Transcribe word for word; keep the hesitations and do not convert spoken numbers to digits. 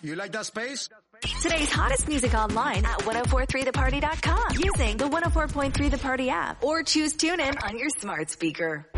You like that space? Today's hottest music online at ten forty-three the party dot com using the one oh four point three The Party app or choose TuneIn on your smart speaker.